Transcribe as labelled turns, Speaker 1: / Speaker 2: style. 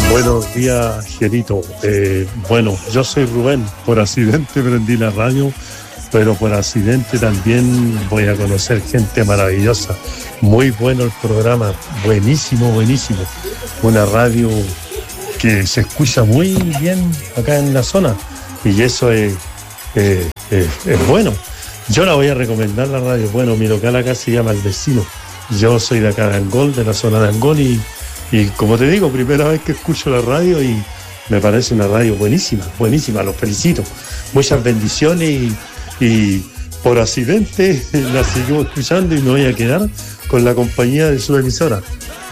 Speaker 1: Buenos días, Gerito. Bueno, yo soy Rubén. Por accidente prendí la radio, pero por accidente también voy a conocer gente maravillosa. Muy bueno el programa, buenísimo, buenísimo. Una radio que se escucha muy bien acá en la zona y eso es bueno. Yo la voy a recomendar la radio. Bueno, mi local acá se llama El Vecino. Yo soy de acá de Angol, de la zona de Angol y como te digo, primera vez que escucho la radio y me parece una radio buenísima, buenísima, los felicito. Muchas bendiciones y por accidente la sigo escuchando y me voy a quedar con la compañía de su emisora.